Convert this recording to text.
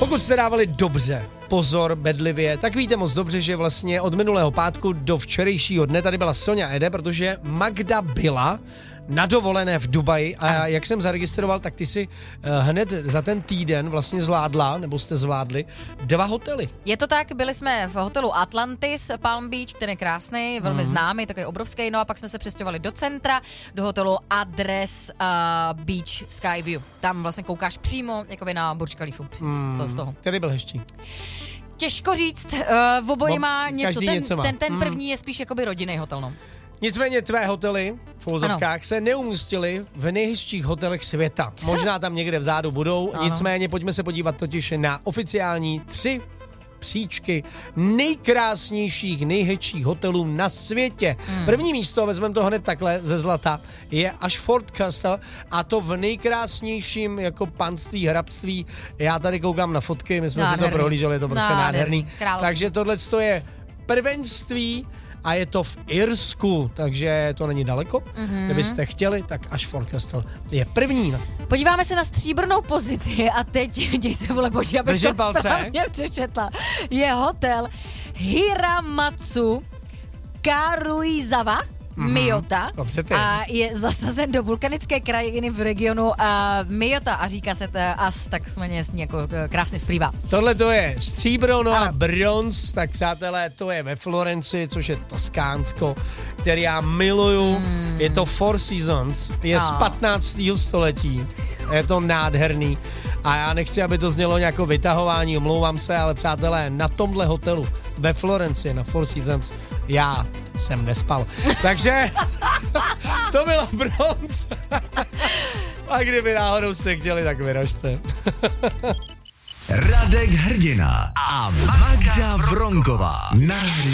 Pokud jste dávali dobře pozor bedlivě, tak víte moc dobře, že vlastně od minulého pátku do včerejšího dne tady byla Sonja Ede, protože Magda byla na dovolené v Dubaji a jak jsem zaregistroval, tak ty si hned za ten týden vlastně zvládla, nebo jste zvládli, 2 hotely. Je to tak, byli jsme v hotelu Atlantis Palm Beach, který je krásný, velmi známý, takový obrovský, no a pak jsme se přestěhovali do centra, do hotelu Address Beach Skyview. Tam vlastně koukáš přímo jakoby na Burj Khalifu, z toho. Který byl hezčí? Těžko říct, v oboji má něco. Ten první je spíš jakoby rodinný hotel, no. Nicméně tvé hotely v uvozovkách se neumístily v nejhezčích hotelech světa. Možná tam někde vzadu budou, nicméně pojďme se podívat totiž na oficiální 3 příčky nejkrásnějších, nejhezčích hotelů na světě. První místo, vezmeme to hned takhle ze zlata, je až Fort Castle a to v nejkrásnějším jako panství, hrabství. Já tady koukám na fotky, my jsme si to prohlíželi, je to prostě nádherný. Takže tohle je prvenství a je to v Irsku, takže to není daleko. Kdybyste chtěli, tak až Fort Castle je první. Podíváme se na stříbrnou pozici a teď, děj se vole boží, abych to správně přečetla. Je hotel Hiramatsu Karuizawa Miyota a je zasazen do vulkanické krajiny v regionu Miyota a říká se to tak se mě jako krásně zpívá. Tohle to je stříbro, no a bronz, tak přátelé, to je ve Florenci, což je Toskánsko, který já miluju. Je to Four Seasons, je z 15. století. Je to nádherný. A já nechci, aby to znělo nějakou vytahování, omlouvám se, ale přátelé, na tomhle hotelu ve Florenci, na Four Seasons, já jsem nespal. Takže to byla bronz. A kdyby náhodou jste chtěli, tak vyražte. Radek Hrdina a Magda Vronková na